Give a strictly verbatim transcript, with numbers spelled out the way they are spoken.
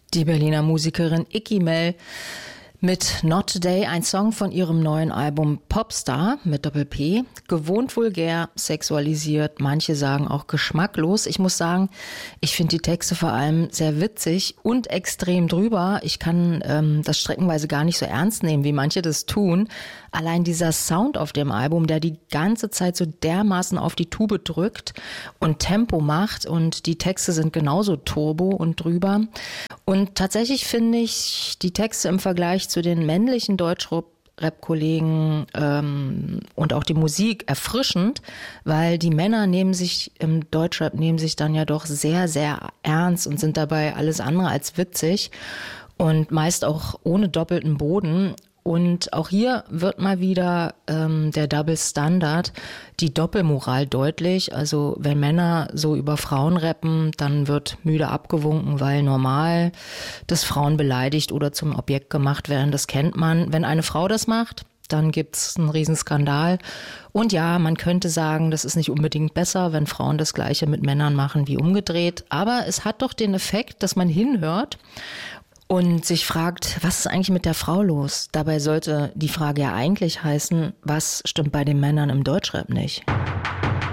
Die Berliner Musikerin Icky Mell mit Not Today, ein Song von ihrem neuen Album Popstar mit Doppel-P. Gewohnt vulgär, sexualisiert, manche sagen auch geschmacklos. Ich muss sagen, ich finde die Texte vor allem sehr witzig und extrem drüber. Ich kann ähm, das streckenweise gar nicht so ernst nehmen, wie manche das tun. Allein dieser Sound auf dem Album, der die ganze Zeit so dermaßen auf die Tube drückt und Tempo macht, und die Texte sind genauso turbo und drüber. Und tatsächlich finde ich die Texte im Vergleich zu den männlichen Deutschrap-Kollegen ähm, und auch die Musik erfrischend, weil die Männer nehmen sich im Deutschrap nehmen sich dann ja doch sehr, sehr ernst und sind dabei alles andere als witzig und meist auch ohne doppelten Boden. Und auch hier wird mal wieder ähm, der Double Standard, die Doppelmoral deutlich. Also wenn Männer so über Frauen rappen, dann wird müde abgewunken, weil normal, dass Frauen beleidigt oder zum Objekt gemacht werden. Das kennt man. Wenn eine Frau das macht, dann gibt's einen Riesenskandal. Und ja, man könnte sagen, das ist nicht unbedingt besser, wenn Frauen das Gleiche mit Männern machen wie umgedreht. Aber es hat doch den Effekt, dass man hinhört und sich fragt, was ist eigentlich mit der Frau los? Dabei sollte die Frage ja eigentlich heißen, was stimmt bei den Männern im Deutschrap nicht?